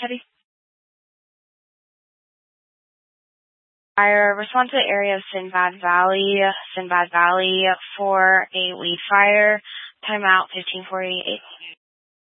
Teddy. Fire, respond to the area of Sinbad Valley for a weed fire. Timeout 15:48.